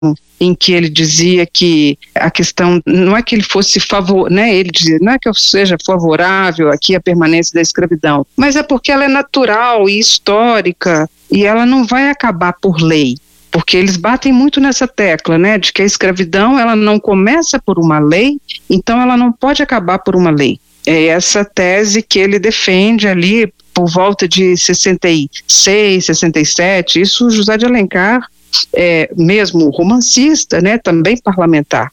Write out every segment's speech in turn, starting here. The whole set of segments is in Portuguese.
em que ele dizia que a questão não é que ele fosse ele dizia, não é que eu seja favorável aqui à permanência da escravidão, mas é porque ela é natural e histórica e ela não vai acabar por lei. Porque eles batem muito nessa tecla, né, de que a escravidão ela não começa por uma lei, então ela não pode acabar por uma lei. É essa tese que ele defende ali por volta de 66, 67, isso José de Alencar, mesmo romancista, né, também parlamentar.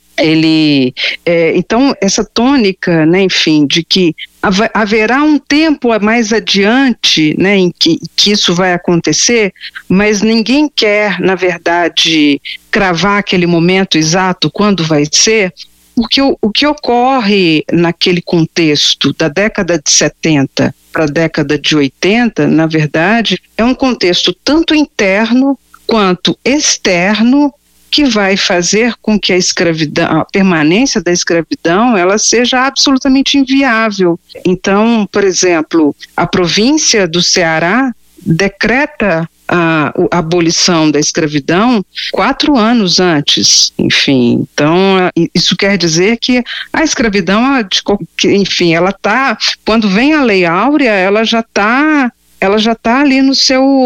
Então, essa tônica, né, enfim, de que haverá um tempo mais adiante, né, em que isso vai acontecer, mas ninguém quer, na verdade, cravar aquele momento exato quando vai ser, porque o que ocorre naquele contexto da década de 70 para a década de 80, na verdade, é um contexto tanto interno quanto externo que vai fazer com que a permanência da escravidão ela seja absolutamente inviável. Então, por exemplo, a província do Ceará decreta a abolição da escravidão 4 anos antes, enfim, então isso quer dizer que a escravidão, enfim, ela está, quando vem a Lei Áurea, ela já está ali no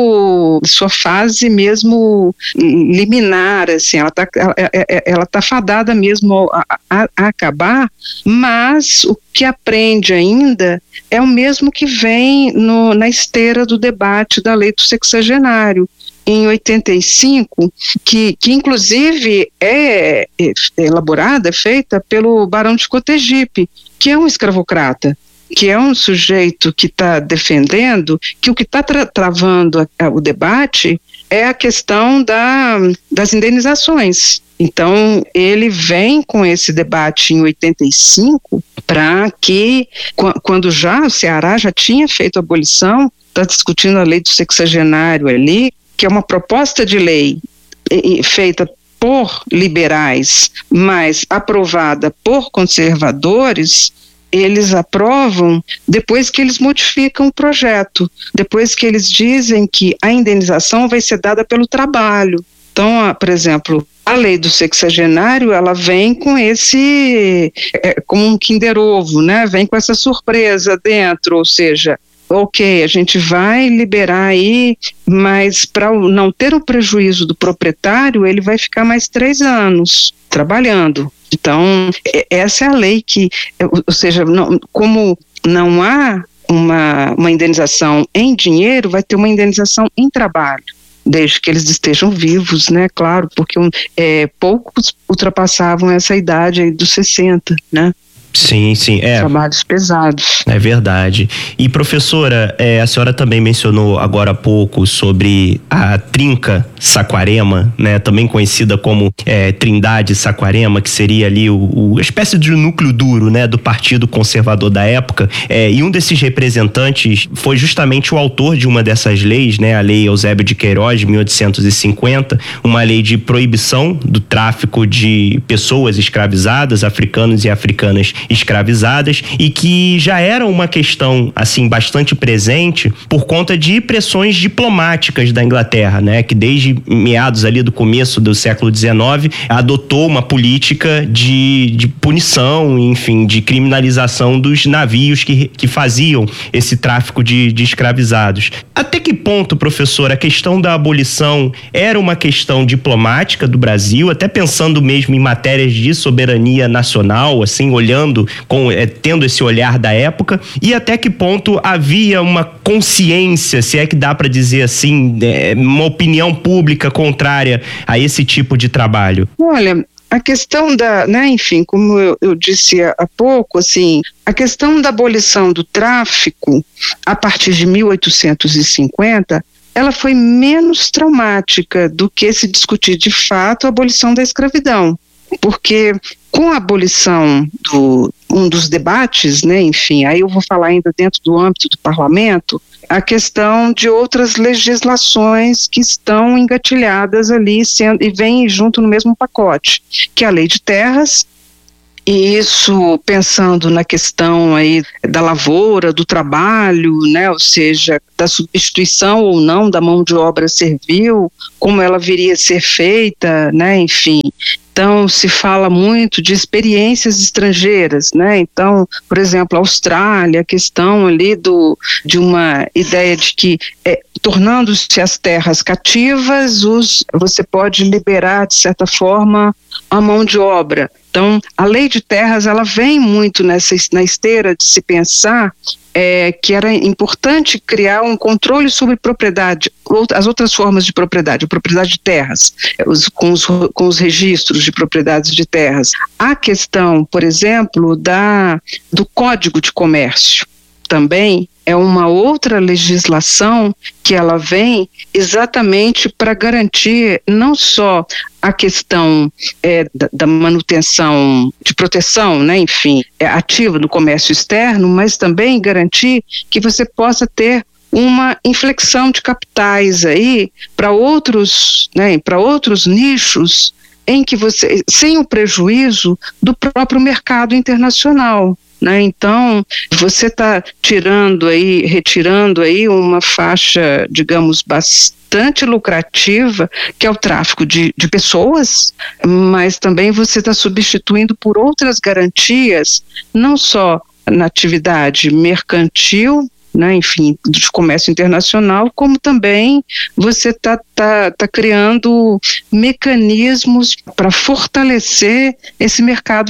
sua fase mesmo liminar, assim, ela tá fadada mesmo a acabar, mas o que aprende ainda é o mesmo que vem na esteira do debate da lei do sexagenário, em 85, que inclusive é elaborada, é feita pelo Barão de Cotegipe, que é um escravocrata, que é um sujeito que está defendendo que o que está travando o debate é a questão das indenizações. Então, ele vem com esse debate em 85 para que, quando já o Ceará já tinha feito a abolição, está discutindo a lei do sexagenário ali, que é uma proposta de lei feita por liberais, mas aprovada por conservadores. Eles aprovam depois que eles modificam o projeto, depois que eles dizem que a indenização vai ser dada pelo trabalho. Então, por exemplo, a lei do sexagenário, ela vem com como um Kinder Ovo, né? Vem com essa surpresa dentro, ou seja, ok, a gente vai liberar aí, mas para não ter o prejuízo do proprietário, ele vai ficar mais 3 anos trabalhando. Então, essa é a lei que, ou seja, como não há uma indenização em dinheiro, vai ter uma indenização em trabalho, desde que eles estejam vivos, né, claro, porque poucos ultrapassavam essa idade aí dos 60, né? Sim, trabalhos pesados. É verdade. E professora, a senhora também mencionou agora há pouco sobre a Trinca Saquarema, né? Também conhecida como Trindade Saquarema, que seria ali a espécie de núcleo duro, né? Do Partido Conservador da época. E um desses representantes foi justamente o autor de uma dessas leis, né? A Lei Eusébio de Queiroz, de 1850, uma lei de proibição do tráfico de pessoas escravizadas, africanos e africanas escravizadas, e que já era uma questão assim bastante presente por conta de pressões diplomáticas da Inglaterra, né, que desde meados ali do começo do século XIX adotou uma política de punição, enfim, de criminalização dos navios que faziam esse tráfico de escravizados. Até que ponto, professor, a questão da abolição era uma questão diplomática do Brasil, até pensando mesmo em matérias de soberania nacional, assim, olhando, tendo esse olhar da época, e até que ponto havia uma consciência, se é que dá para dizer assim, uma opinião pública contrária a esse tipo de trabalho? Olha, a questão enfim, como eu disse há pouco, assim, a questão da abolição do tráfico a partir de 1850, ela foi menos traumática do que se discutir de fato a abolição da escravidão, porque com a abolição um dos debates, né, enfim, aí eu vou falar ainda dentro do âmbito do parlamento, a questão de outras legislações que estão engatilhadas ali e vêm junto no mesmo pacote, que é a lei de terras, e isso pensando na questão aí da lavoura, do trabalho, né, ou seja, da substituição ou não da mão de obra servil, como ela viria a ser feita, né, enfim. Então, se fala muito de experiências estrangeiras, né? Então, por exemplo, a Austrália, a questão ali de uma ideia de que, tornando-se as terras cativas, você pode liberar, de certa forma, a mão de obra. Então, a lei de terras, ela vem muito na esteira de se pensar que era importante criar um controle sobre propriedade, as outras formas de propriedade, a propriedade de terras, com os registros de propriedades de terras. A questão, por exemplo, do Código de Comércio também é uma outra legislação que ela vem exatamente para garantir não só a questão da manutenção, de proteção, né, enfim, ativa do comércio externo, mas também garantir que você possa ter uma inflexão de capitais aí para outros, né, para outros nichos em que você, sem o prejuízo do próprio mercado internacional. Né? Então, você está retirando aí uma faixa, digamos, bastante lucrativa, que é o tráfico de pessoas, mas também você está substituindo por outras garantias, não só na atividade mercantil, né, enfim, de comércio internacional, como também você está criando mecanismos para fortalecer esse mercado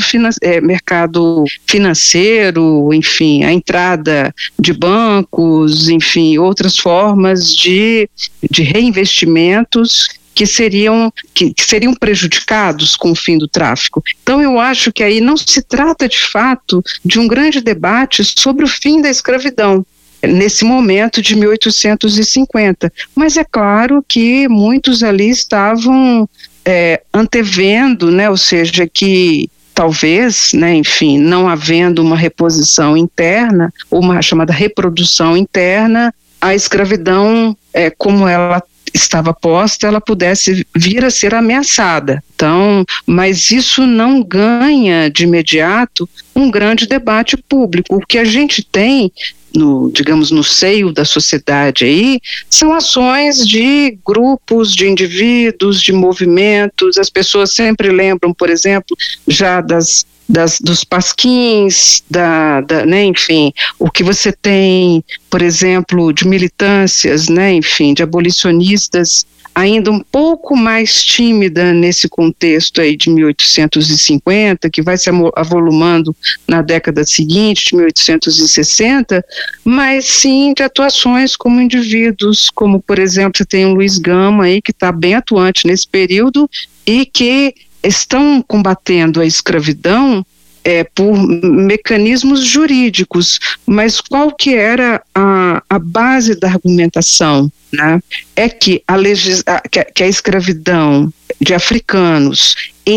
financeiro, enfim, a entrada de bancos, enfim, outras formas de reinvestimentos que seriam prejudicados com o fim do tráfico. Então eu acho que aí não se trata de fato de um grande debate sobre o fim da escravidão, nesse momento de 1850. Mas é claro que muitos ali estavam antevendo, né, ou seja, que talvez, né, enfim, não havendo uma reposição interna, ou uma chamada reprodução interna, a escravidão, como ela estava posta, ela pudesse vir a ser ameaçada. Então, mas isso não ganha de imediato um grande debate público. O que a gente tem no seio da sociedade aí, são ações de grupos, de indivíduos, de movimentos. As pessoas sempre lembram, por exemplo, já dos pasquins, né, enfim, o que você tem, por exemplo, de militâncias, né, enfim, de abolicionistas, ainda um pouco mais tímida nesse contexto aí de 1850, que vai se avolumando na década seguinte, de 1860, mas sim de atuações como indivíduos, como, por exemplo, você tem o Luiz Gama aí, que está bem atuante nesse período e que estão combatendo a escravidão por mecanismos jurídicos. Mas qual que era a base da argumentação? Né? É que a escravidão de africanos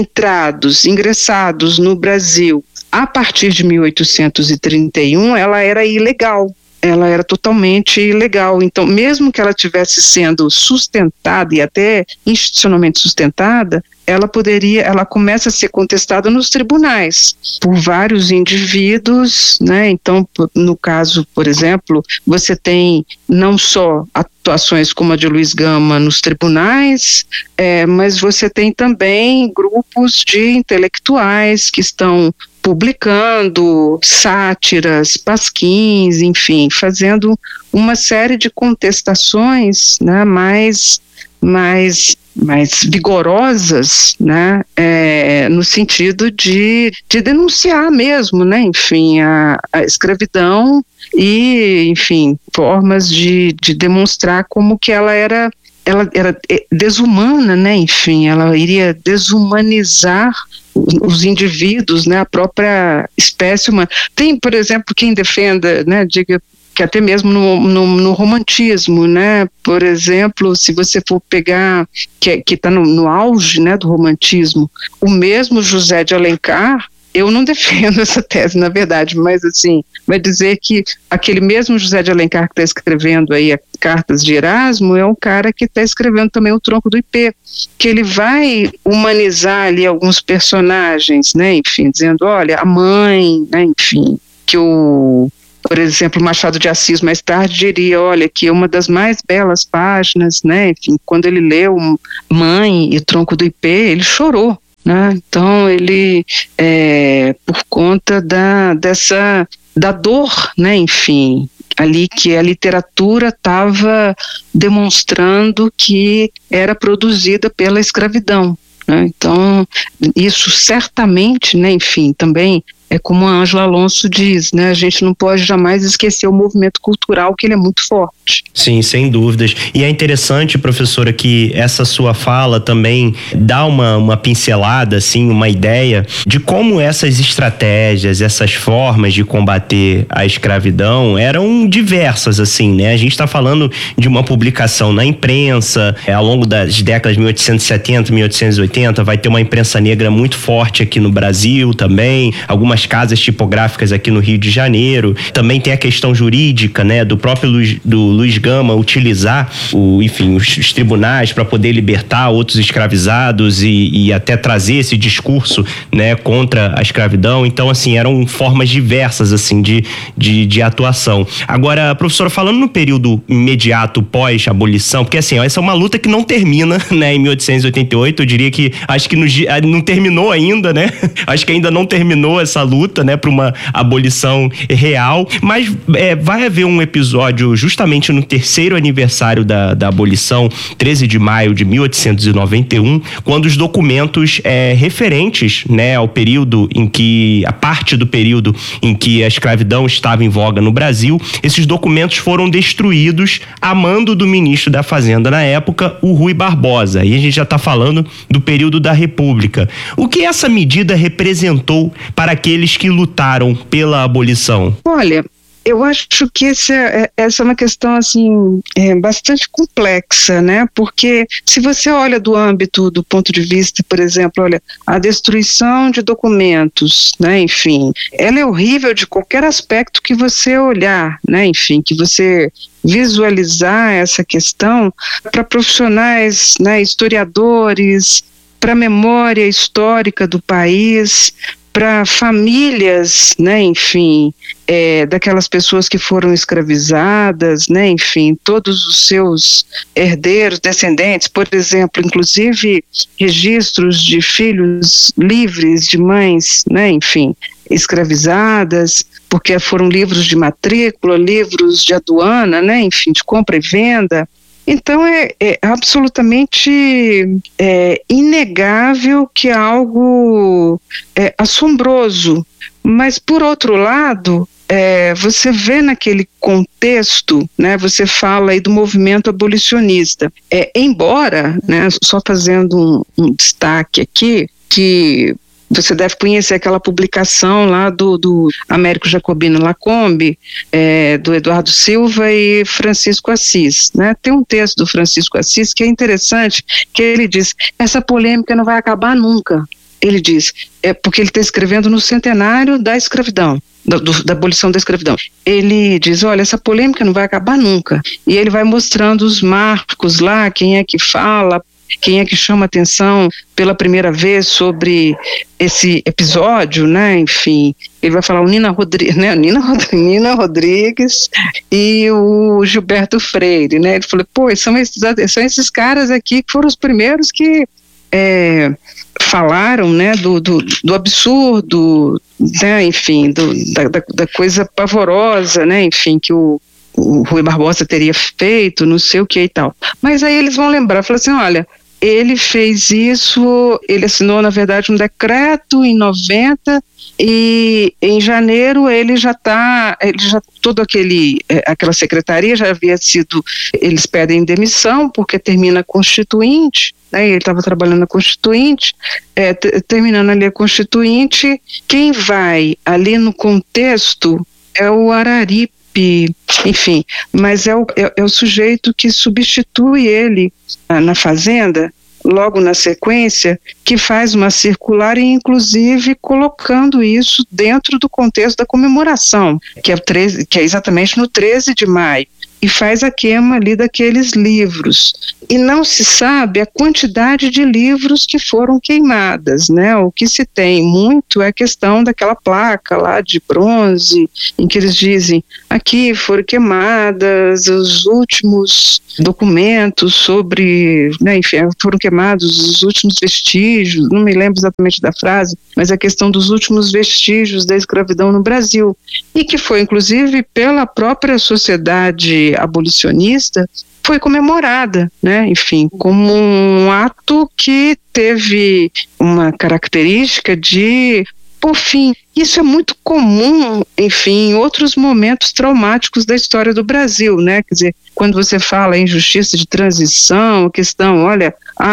ingressados no Brasil a partir de 1831, ela era ilegal. Ela era totalmente ilegal. Então, mesmo que ela estivesse sendo sustentada e até institucionalmente sustentada, ela começa a ser contestada nos tribunais por vários indivíduos, né? Então, no caso, por exemplo, você tem não só atuações como a de Luiz Gama nos tribunais, mas você tem também grupos de intelectuais que estão publicando sátiras, pasquins, enfim, fazendo uma série de contestações, né, mais vigorosas, né, no sentido de denunciar mesmo, né, enfim, a escravidão e, enfim, formas de demonstrar como que ela era desumana, né, enfim, ela iria desumanizar os indivíduos, né, a própria espécie humana. Tem, por exemplo, quem defenda, né, diga que até mesmo no romantismo, né, por exemplo, se você for pegar, que está no auge, né, do romantismo, o mesmo José de Alencar, eu não defendo essa tese, na verdade, mas assim, vai dizer que aquele mesmo José de Alencar que está escrevendo aí a Cartas de Erasmo é um cara que está escrevendo também o Tronco do Ipê, que ele vai humanizar ali alguns personagens, né, enfim, dizendo, olha, a mãe, né, enfim, que Por exemplo, Machado de Assis mais tarde diria, olha, que uma das mais belas páginas, né, enfim, quando ele leu Mãe e o Tronco do Ipê, ele chorou, né? Então ele, por conta da dor, né, enfim, ali que a literatura estava demonstrando que era produzida pela escravidão, né? Então, isso certamente, né, enfim, também é como a Ângela Alonso diz, né, a gente não pode jamais esquecer o movimento cultural, que ele é muito forte. Sim, sem dúvidas. E é interessante, professora, que essa sua fala também dá uma pincelada, assim, uma ideia de como essas estratégias, essas formas de combater a escravidão eram diversas, assim, né? A gente está falando de uma publicação na imprensa, ao longo das décadas de 1870, 1880, vai ter uma imprensa negra muito forte aqui no Brasil também, algumas casas tipográficas aqui no Rio de Janeiro. Também tem a questão jurídica, né, do próprio Luiz Gama utilizar os tribunais para poder libertar outros escravizados e até trazer esse discurso, né, contra a escravidão. Então, assim, eram formas diversas, assim, de atuação. Agora, professora, falando no período imediato pós-abolição, porque, assim, essa é uma luta que não termina, né, em 1888, eu diria que, acho que não terminou ainda, né, acho que ainda não terminou essa luta, né, para uma abolição real, mas vai haver um episódio justamente no terceiro aniversário da abolição, 13 de maio de 1891, quando os documentos referentes, né, ao período em que, a parte do período em que a escravidão estava em voga no Brasil, esses documentos foram destruídos a mando do ministro da Fazenda na época, o Rui Barbosa. Aí a gente já está falando do período da República. O que essa medida representou para aqueles que lutaram pela abolição? Olha, eu acho que essa é uma questão, assim, bastante complexa, né? Porque se você olha do ponto de vista, por exemplo, olha, a destruição de documentos, né? Enfim, ela é horrível de qualquer aspecto que você olhar, né? Enfim, que você visualizar essa questão para profissionais, né? Historiadores, para a memória histórica do país, para famílias, né, enfim, daquelas pessoas que foram escravizadas, né, enfim, todos os seus herdeiros, descendentes, por exemplo, inclusive registros de filhos livres, de mães, né, enfim, escravizadas, porque foram livros de matrícula, livros de aduana, né, enfim, de compra e venda. Então é absolutamente inegável que é algo assombroso, mas por outro lado, você vê naquele contexto, né, você fala aí do movimento abolicionista, embora, né, só fazendo um destaque aqui, que você deve conhecer aquela publicação lá do Américo Jacobino Lacombe, do Eduardo Silva e Francisco Assis, né? Tem um texto do Francisco Assis que é interessante, que ele diz, essa polêmica não vai acabar nunca. Ele diz, porque ele está escrevendo no centenário da escravidão, da abolição da escravidão. Ele diz, olha, essa polêmica não vai acabar nunca. E ele vai mostrando os marcos lá, quem é que fala, quem é que chama atenção pela primeira vez sobre esse episódio, né? Enfim, ele vai falar o Nina Rodrigues e o Gilberto Freire, né? Ele falou, pô, são esses caras aqui que foram os primeiros que falaram, né, do absurdo, né, enfim, da coisa pavorosa, né, enfim, que o Rui Barbosa teria feito, não sei o que e tal. Mas aí eles vão lembrar, falar assim, olha, ele fez isso, ele assinou, na verdade, um decreto em 90 e em janeiro toda aquela secretaria já havia sido, eles pedem demissão porque termina a Constituinte, né, ele estava trabalhando na Constituinte, terminando ali a Constituinte, quem vai ali no contexto é o Araripe, enfim, mas é o sujeito que substitui ele na Fazenda, logo na sequência, que faz uma circular e inclusive colocando isso dentro do contexto da comemoração, que é exatamente no 13 de maio. e faz a queima ali daqueles livros. E não se sabe a quantidade de livros que foram queimadas, né? O que se tem muito é a questão daquela placa lá de bronze, em que eles dizem, aqui foram queimadas os últimos documentos sobre, né, enfim, foram queimados os últimos vestígios, não me lembro exatamente da frase, mas a questão dos últimos vestígios da escravidão no Brasil, e que foi inclusive pela própria sociedade abolicionista, foi comemorada, né? Enfim, como um ato que teve uma característica de, por fim, isso é muito comum, enfim, em outros momentos traumáticos da história do Brasil, né? Quer dizer, quando você fala em justiça de transição, questão, olha,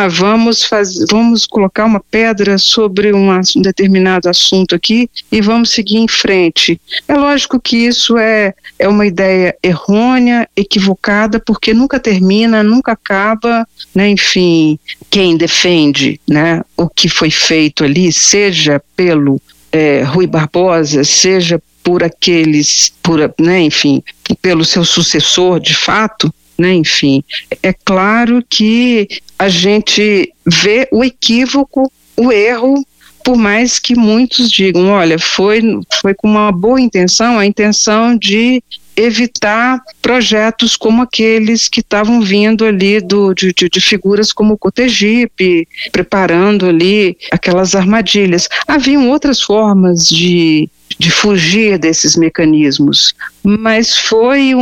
vamos colocar uma pedra sobre um determinado assunto aqui e vamos seguir em frente. É lógico que isso é uma ideia errônea, equivocada, porque nunca termina, nunca acaba, né? Enfim, quem defende, né, o que foi feito ali, seja pelo Rui Barbosa, seja por aqueles, né, enfim, pelo seu sucessor de fato, né, enfim, é claro que a gente vê o equívoco, o erro, por mais que muitos digam, olha, foi com uma boa intenção, a intenção de evitar projetos como aqueles que estavam vindo ali de figuras como o Cotegipe, preparando ali aquelas armadilhas. Haviam outras formas de fugir desses mecanismos, mas foi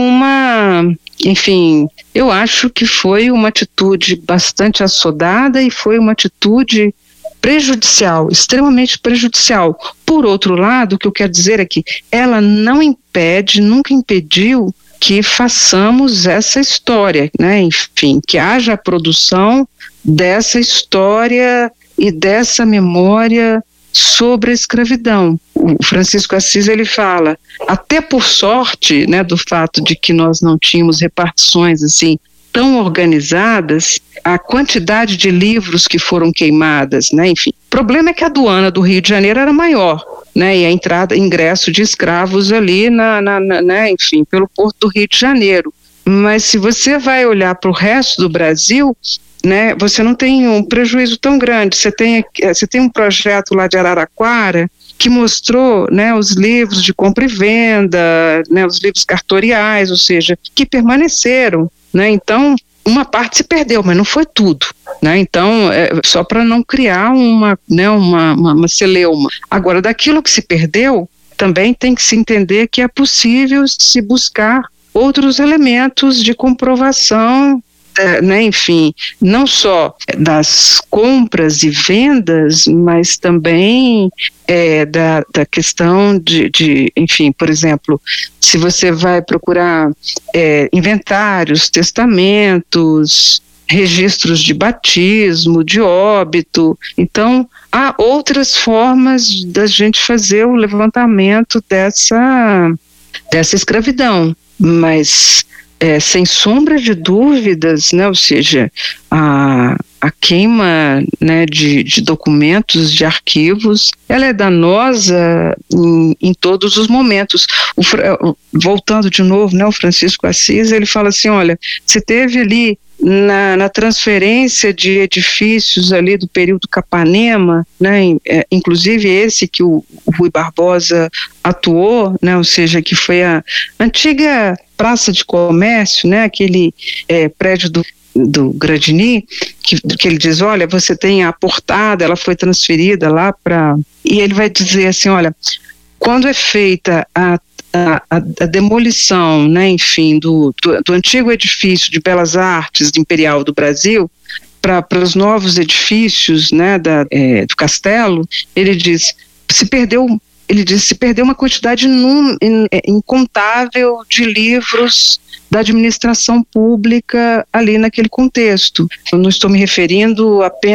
enfim, eu acho que foi uma atitude bastante assodada e foi uma atitude prejudicial, extremamente prejudicial. Por outro lado, o que eu quero dizer é que ela não impede, nunca impediu que façamos essa história, né? Enfim, que haja a produção dessa história e dessa memória sobre a escravidão. O Francisco Assis, ele fala, até por sorte, né, do fato de que nós não tínhamos repartições assim tão organizadas, a quantidade de livros que foram queimadas, né, enfim. O problema é que a aduana do Rio de Janeiro era maior, né, e a ingresso de escravos ali, né, enfim, pelo Porto do Rio de Janeiro. Mas se você vai olhar para o resto do Brasil, né, você não tem um prejuízo tão grande. Você tem um projeto lá de Araraquara que mostrou, né, os livros de compra e venda, né, os livros cartoriais, ou seja, que permaneceram, né. Então, uma parte se perdeu, mas não foi tudo, né? Então, só para não criar uma celeuma. Agora, daquilo que se perdeu, também tem que se entender que é possível se buscar outros elementos de comprovação, né, enfim, não só das compras e vendas, mas também da questão de, enfim, por exemplo, se você vai procurar inventários, testamentos, registros de batismo, de óbito, então há outras formas da gente fazer o levantamento dessa escravidão, mas sem sombra de dúvidas, né, ou seja, a queima, né, de documentos, de arquivos, ela é danosa em todos os momentos. Voltando de novo, né, o Francisco Assis, ele fala assim, olha, você teve ali na transferência de edifícios ali do período Capanema, né, inclusive esse que o Rui Barbosa atuou, né, ou seja, que foi a antiga Praça de Comércio, né, aquele prédio do Gradini, que ele diz, olha, você tem a portada, ela foi transferida lá para... E ele vai dizer assim, olha, quando é feita a demolição, né, enfim, do antigo edifício de Belas Artes Imperial do Brasil para os novos edifícios, né, do castelo, ele diz, se perdeu uma quantidade incontável de livros da administração pública ali naquele contexto. Eu não estou me referindo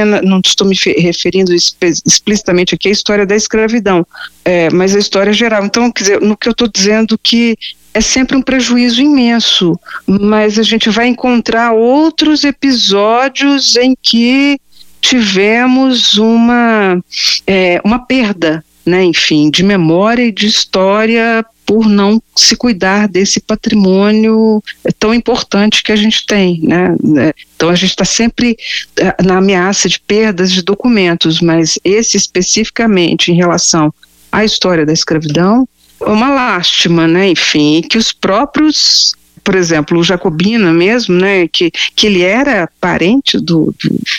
explicitamente aqui à história da escravidão, mas a história geral. Então, quer dizer, no que eu estou dizendo que é sempre um prejuízo imenso, mas a gente vai encontrar outros episódios em que tivemos uma perda, né, enfim, de memória e de história por não se cuidar desse patrimônio tão importante que a gente tem, né? Então a gente está sempre na ameaça de perdas de documentos, mas esse especificamente em relação à história da escravidão, é uma lástima, né? Enfim, que os próprios, por exemplo, o Jacobina mesmo, né? Que ele era parente do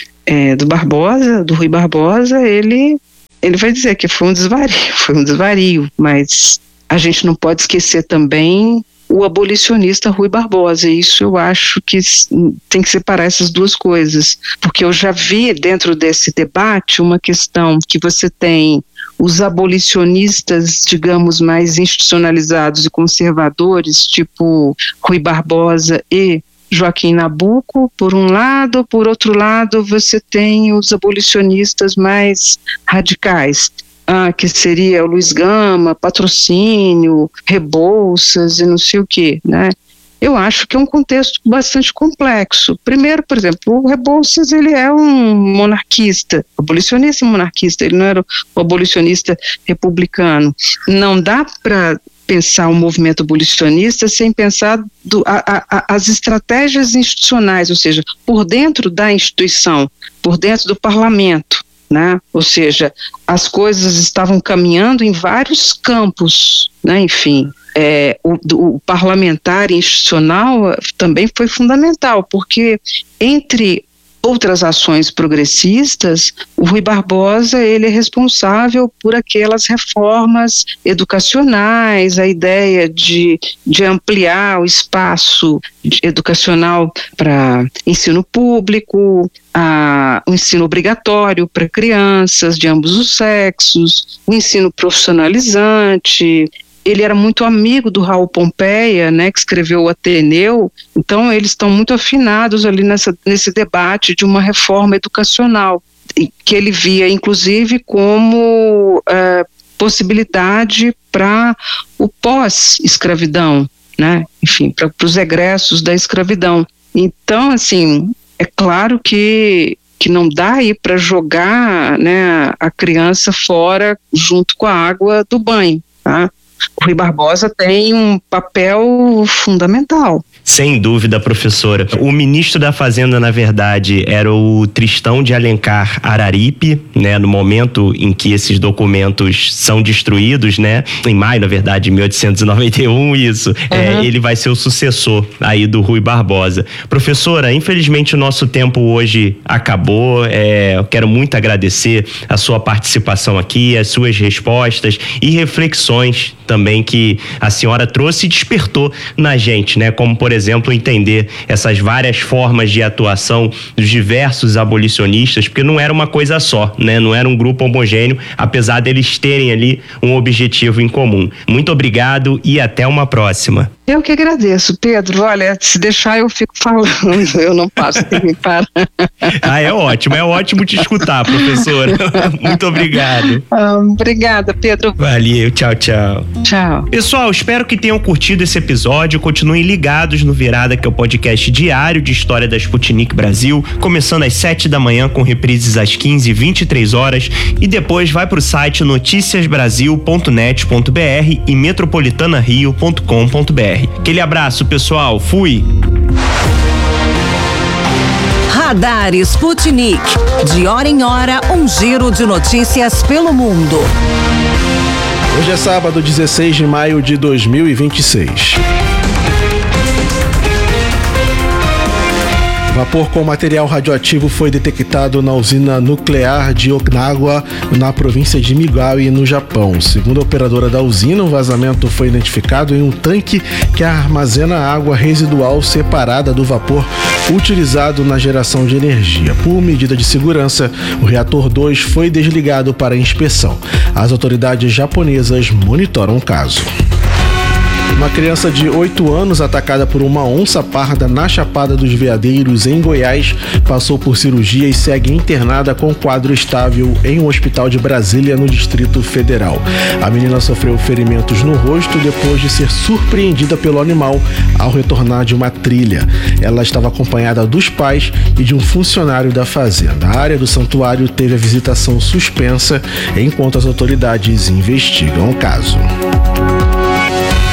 Barbosa, do Rui Barbosa, ele vai dizer que foi um desvario, mas a gente não pode esquecer também o abolicionista Rui Barbosa. Isso eu acho que tem que separar essas duas coisas, porque eu já vi dentro desse debate uma questão que você tem os abolicionistas, digamos, mais institucionalizados e conservadores, tipo Rui Barbosa e Joaquim Nabuco, por um lado. Por outro lado, você tem os abolicionistas mais radicais, que seria o Luiz Gama, Patrocínio, Rebouças e não sei o quê, né? Eu acho que é um contexto bastante complexo. Primeiro, por exemplo, o Rebouças, ele é um monarquista, abolicionista e monarquista, ele não era o abolicionista republicano. Não dá para pensar o movimento abolicionista sem pensar as estratégias institucionais, ou seja, por dentro da instituição, por dentro do parlamento, né? Ou seja, as coisas estavam caminhando em vários campos, né? Enfim, o parlamentar institucional também foi fundamental, porque entre outras ações progressistas, o Rui Barbosa, ele é responsável por aquelas reformas educacionais, a ideia de ampliar o espaço educacional para ensino público, o ensino obrigatório para crianças de ambos os sexos, o ensino profissionalizante. Ele era muito amigo do Raul Pompeia, né, que escreveu o Ateneu, então eles estão muito afinados ali nesse debate de uma reforma educacional, que ele via inclusive como possibilidade para o pós-escravidão, né, enfim, para os egressos da escravidão. Então, assim, é claro que não dá aí para jogar, né, a criança fora junto com a água do banho, tá? O Rui Barbosa tem um papel fundamental. Sem dúvida, professora. O ministro da Fazenda, na verdade, era o Tristão de Alencar Araripe, né? No momento em que esses documentos são destruídos, né? Em maio, na verdade, de 1891, isso. Uhum. Ele vai ser o sucessor aí do Rui Barbosa. Professora, infelizmente o nosso tempo hoje acabou. Eu quero muito agradecer a sua participação aqui, as suas respostas e reflexões também que a senhora trouxe e despertou na gente, né? Como, por exemplo, entender essas várias formas de atuação dos diversos abolicionistas, porque não era uma coisa só, né? Não era um grupo homogêneo, apesar deles terem ali um objetivo em comum. Muito obrigado e até uma próxima. Eu que agradeço, Pedro. Olha, se deixar eu fico falando, eu não passo de me parar. É ótimo te escutar, professora. Muito obrigado. Obrigada, Pedro. Valeu, tchau, tchau. Tchau. Pessoal, espero que tenham curtido esse episódio. Continuem ligados no Virada, que é o podcast diário de história da Sputnik Brasil, começando às 7 da manhã, com reprises às 15 e 23 horas, e depois vai para o site noticiasbrasil.net.br e metropolitanario.com.br. Aquele abraço, pessoal. Fui! Radar Sputnik. De hora em hora, um giro de notícias pelo mundo. Hoje é sábado, 16 de maio de 2026. Vapor com material radioativo foi detectado na usina nuclear de Okinawa, na província de Migawai, no Japão. Segundo a operadora da usina, o vazamento foi identificado em um tanque que armazena água residual separada do vapor utilizado na geração de energia. Por medida de segurança, o reator 2 foi desligado para inspeção. As autoridades japonesas monitoram o caso. Uma criança de 8 anos atacada por uma onça parda na Chapada dos Veadeiros, em Goiás, passou por cirurgia e segue internada com quadro estável em um hospital de Brasília, no Distrito Federal. A menina sofreu ferimentos no rosto depois de ser surpreendida pelo animal ao retornar de uma trilha. Ela estava acompanhada dos pais e de um funcionário da fazenda. A área do santuário teve a visitação suspensa enquanto as autoridades investigam o caso.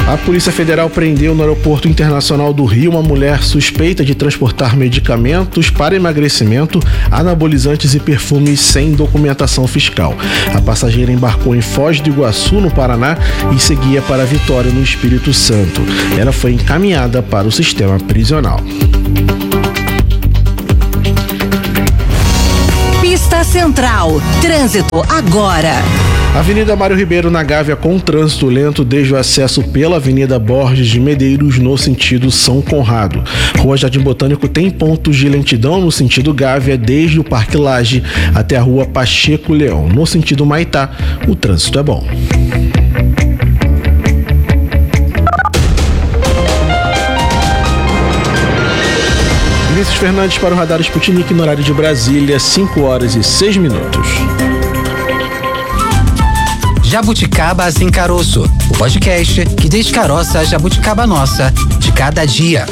A Polícia Federal prendeu no Aeroporto Internacional do Rio uma mulher suspeita de transportar medicamentos para emagrecimento, anabolizantes e perfumes sem documentação fiscal. A passageira embarcou em Foz do Iguaçu, no Paraná, e seguia para Vitória, no Espírito Santo. Ela foi encaminhada para o sistema prisional. Pista Central. Trânsito agora. Avenida Mário Ribeiro, na Gávea, com trânsito lento desde o acesso pela Avenida Borges de Medeiros no sentido São Conrado. Rua Jardim Botânico tem pontos de lentidão no sentido Gávea desde o Parque Lage até a Rua Pacheco Leão. No sentido Maitá, o trânsito é bom. Vinícius Fernandes para o Radar Sputnik no horário de Brasília, 5h06. Jabuticaba Sem Caroço, o podcast que descaroça a jabuticaba nossa de cada dia.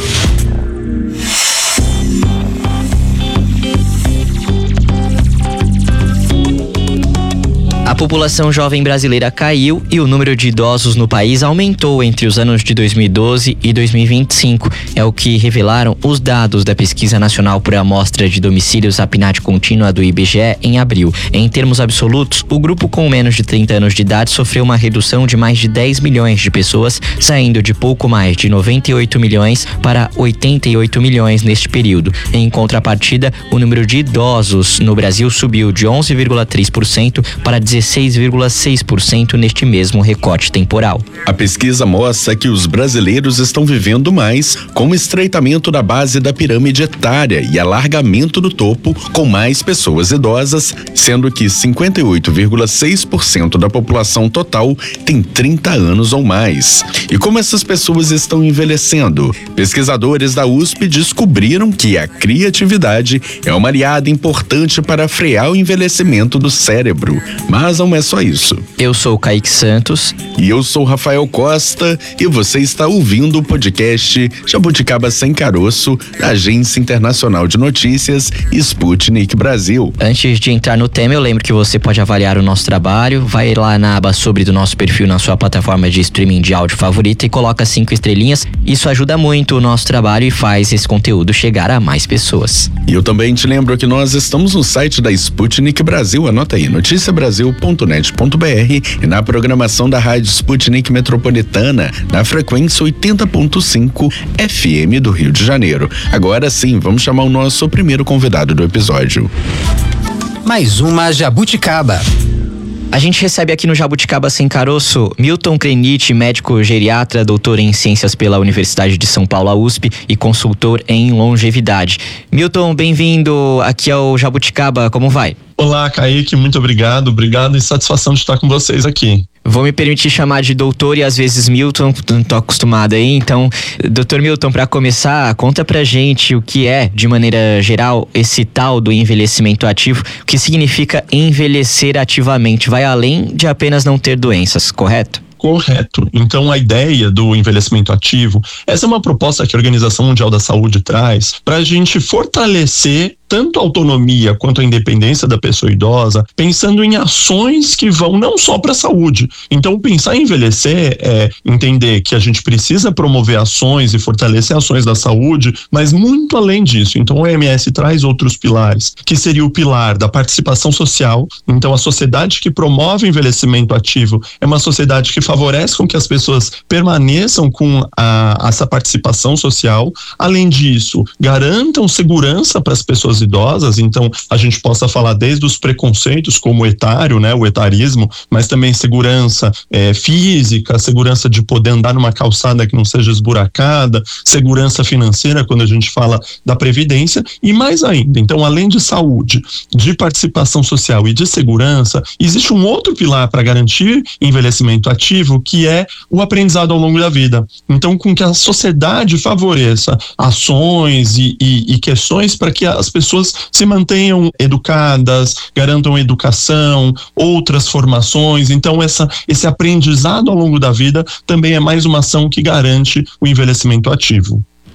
A população jovem brasileira caiu e o número de idosos no país aumentou entre os anos de 2012 e 2025. É o que revelaram os dados da Pesquisa Nacional por Amostra de Domicílios PNAD Contínua do IBGE em abril. Em termos absolutos, o grupo com menos de 30 anos de idade sofreu uma redução de mais de 10 milhões de pessoas, saindo de pouco mais de 98 milhões para 88 milhões neste período. Em contrapartida, o número de idosos no Brasil subiu de 11,3% para 16,6% neste mesmo recorte temporal. A pesquisa mostra que os brasileiros estão vivendo mais com o estreitamento da base da pirâmide etária e alargamento do topo, com mais pessoas idosas, sendo que 58,6% da população total tem 30 anos ou mais. E como essas pessoas estão envelhecendo? Pesquisadores da USP descobriram que a criatividade é uma aliada importante para frear o envelhecimento do cérebro. Mas não é só isso. Eu sou o Kaique Santos. E eu sou o Rafael Costa. E você está ouvindo o podcast Jabuticaba Sem Caroço, da Agência Internacional de Notícias Sputnik Brasil. Antes de entrar no tema, eu lembro que você pode avaliar o nosso trabalho. Vai lá na aba sobre do nosso perfil na sua plataforma de streaming de áudio favorita e coloca 5 estrelinhas. Isso ajuda muito o nosso trabalho e faz esse conteúdo chegar a mais pessoas. E eu também te lembro que nós estamos no site da Sputnik Brasil. Anota aí, noticiabrasil.net.br e na programação da Rádio Sputnik Metropolitana, na frequência 80.5 FM do Rio de Janeiro. Agora sim, vamos chamar o nosso primeiro convidado do episódio. Mais uma jabuticaba. A gente recebe aqui no Jabuticaba Sem Caroço Milton Krenit, médico geriatra, doutor em ciências pela Universidade de São Paulo, a USP, e consultor em longevidade. Milton, bem-vindo aqui ao Jabuticaba, como vai? Olá, Kaique, muito obrigado e satisfação de estar com vocês aqui. Vou me permitir chamar de doutor e às vezes Milton, não tô acostumado aí, então, doutor Milton, para começar, conta pra gente o que é, de maneira geral, esse tal do envelhecimento ativo, o que significa envelhecer ativamente, vai além de apenas não ter doenças, correto? Correto. Então, a ideia do envelhecimento ativo, essa é uma proposta que a Organização Mundial da Saúde traz para a gente fortalecer tanto a autonomia quanto a independência da pessoa idosa, pensando em ações que vão não só para a saúde. Então, pensar em envelhecer é entender que a gente precisa promover ações e fortalecer ações da saúde, mas muito além disso. Então, o OMS traz outros pilares, que seria o pilar da participação social. Então, a sociedade que promove o envelhecimento ativo é uma sociedade que favorece com que as pessoas permaneçam com essa participação social. Além disso, garantam segurança para as pessoas idosas, então a gente possa falar desde os preconceitos como o etário, né, o etarismo, mas também segurança física, segurança de poder andar numa calçada que não seja esburacada, segurança financeira quando a gente fala da previdência e mais ainda. Então, além de saúde, de participação social e de segurança, existe um outro pilar para garantir envelhecimento ativo, que é o aprendizado ao longo da vida. Então, com que a sociedade favoreça ações e questões para que as pessoas se mantenham educadas, garantam educação, outras formações. Então, esse aprendizado ao longo da vida também é mais uma ação que garante o envelhecimento ativo.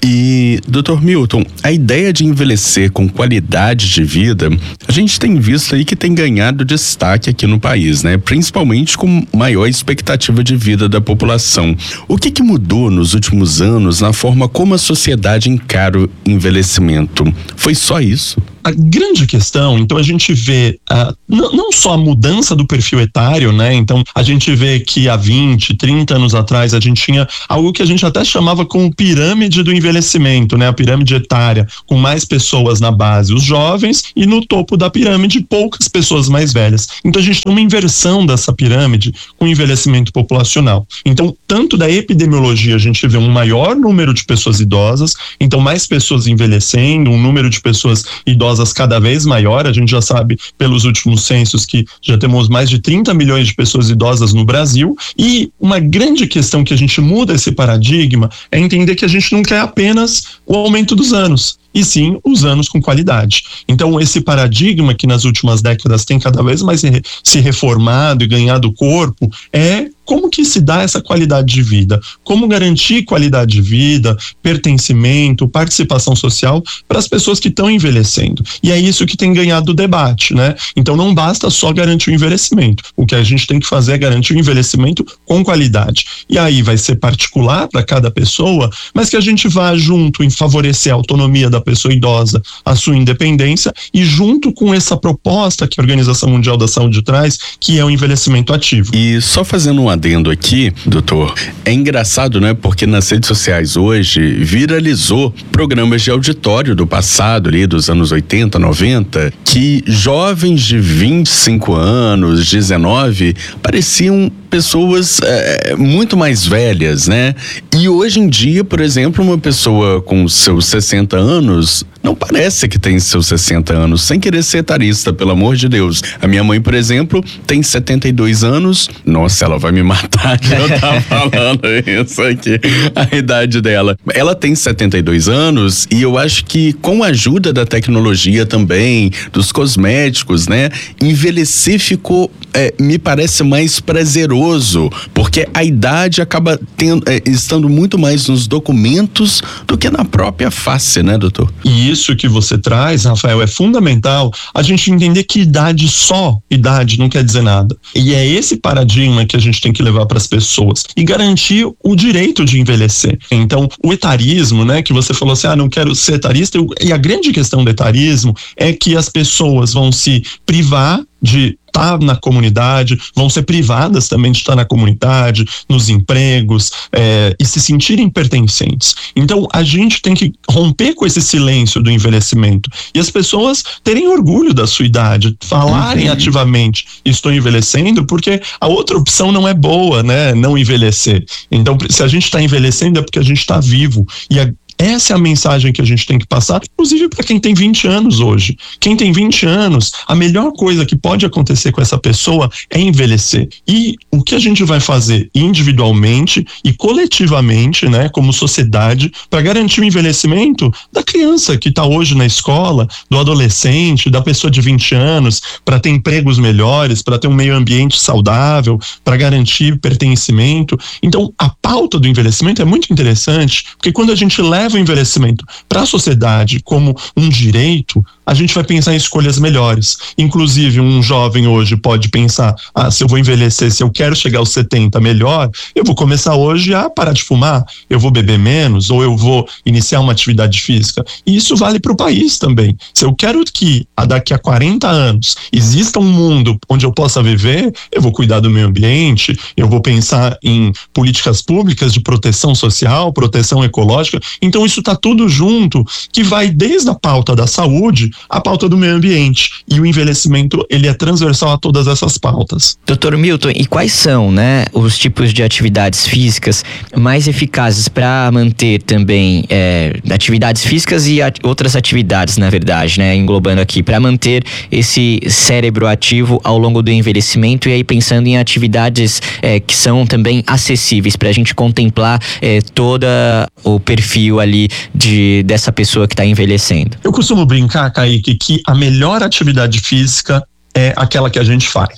E, Dr. Milton, a ideia de envelhecer com qualidade de vida, a gente tem visto aí que tem ganhado destaque aqui no país, né? Principalmente com maior expectativa de vida da população. O que mudou nos últimos anos na forma como a sociedade encara o envelhecimento? Foi só isso? A grande questão, então, a gente vê não só a mudança do perfil etário, né? Então, a gente vê que há 20, 30 anos atrás a gente tinha algo que a gente até chamava como pirâmide do envelhecimento, né? A pirâmide etária, com mais pessoas na base, os jovens, e no topo da pirâmide, poucas pessoas mais velhas. Então, a gente tem uma inversão dessa pirâmide com o envelhecimento populacional. Então, tanto da epidemiologia, a gente vê um maior número de pessoas idosas, então mais pessoas envelhecendo, um número de pessoas idosas cada vez maior. A gente já sabe pelos últimos censos que já temos mais de 30 milhões de pessoas idosas no Brasil, e uma grande questão que a gente muda esse paradigma é entender que a gente não quer apenas o aumento dos anos, e sim os anos com qualidade. Então, esse paradigma que nas últimas décadas tem cada vez mais se reformado e ganhado corpo é como que se dá essa qualidade de vida, como garantir qualidade de vida, pertencimento, participação social para as pessoas que estão envelhecendo. E é isso que tem ganhado o debate, né? Então não basta só garantir o envelhecimento. O que a gente tem que fazer é garantir o envelhecimento com qualidade. E aí vai ser particular para cada pessoa, mas que a gente vá junto em favorecer a autonomia da pessoa idosa, a sua independência, e junto com essa proposta que a Organização Mundial da Saúde traz, que é o envelhecimento ativo. E só fazendo um adendo aqui, doutor, é engraçado, né? Porque nas redes sociais hoje viralizou programas de auditório do passado, ali dos anos 80, 90, que jovens de 25 anos, 19, pareciam pessoas muito mais velhas, né? E hoje em dia, por exemplo, uma pessoa com seus 60 anos não parece que tem seus 60 anos, sem querer ser etarista, pelo amor de Deus. A minha mãe, por exemplo, tem 72 anos. Nossa, ela vai me matar que eu tava falando isso aqui, a idade dela. Ela tem 72 anos e eu acho que com a ajuda da tecnologia também, dos cosméticos, né? Envelhecer ficou, me parece mais prazeroso, porque a idade acaba estando muito mais nos documentos do que na própria face, né, doutor? E isso que você traz, Rafael, é fundamental a gente entender que só idade não quer dizer nada. E é esse paradigma que a gente tem que levar para as pessoas e garantir o direito de envelhecer. Então, o etarismo, né, que você falou assim, não quero ser etarista, e a grande questão do etarismo é que as pessoas vão se privar de estar na comunidade, vão ser privadas também de estar na comunidade, nos empregos, e se sentirem pertencentes. Então, a gente tem que romper com esse silêncio do envelhecimento e as pessoas terem orgulho da sua idade, falarem ativamente, estou envelhecendo, porque a outra opção não é boa, né? Não envelhecer. Então, se a gente está envelhecendo é porque a gente está vivo, e essa é a mensagem que a gente tem que passar, inclusive para quem tem 20 anos hoje. Quem tem 20 anos, a melhor coisa que pode acontecer com essa pessoa é envelhecer. E o que a gente vai fazer individualmente e coletivamente, né, como sociedade, para garantir o envelhecimento da criança que está hoje na escola, do adolescente, da pessoa de 20 anos, para ter empregos melhores, para ter um meio ambiente saudável, para garantir pertencimento. Então, a pauta do envelhecimento é muito interessante, porque quando a gente leva o envelhecimento para a sociedade como um direito, a gente vai pensar em escolhas melhores. Inclusive, um jovem hoje pode pensar, se eu vou envelhecer, se eu quero chegar aos 70 melhor, eu vou começar hoje a parar de fumar, eu vou beber menos, ou eu vou iniciar uma atividade física. E isso vale para o país também. Se eu quero que daqui a 40 anos exista um mundo onde eu possa viver, eu vou cuidar do meio ambiente, eu vou pensar em políticas públicas de proteção social, proteção ecológica. Então isso está tudo junto, que vai desde a pauta da saúde à pauta do meio ambiente. E o envelhecimento, ele é transversal a todas essas pautas. Dr. Milton, e quais são, né, os tipos de atividades físicas mais eficazes para manter também atividades físicas e outras atividades, na verdade, né, englobando aqui, para manter esse cérebro ativo ao longo do envelhecimento, e aí pensando em atividades que são também acessíveis para a gente contemplar todo o perfil ali dessa pessoa que está envelhecendo? Eu costumo brincar, Kaique, que a melhor atividade física é aquela que a gente faz.